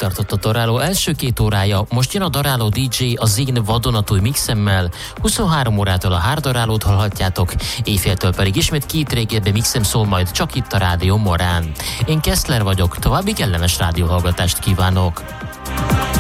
tartott a daráló első 2 órája, most jön a daráló DJ a Zign vadonatúj mixemmel, 23 órától a hárdarálót hallhatjátok, éjféltől pedig ismét 2 régérbe mixem szól majd csak itt a Rádió Morán. Én Keszler vagyok, további kellemes rádióhallgatást kívánok!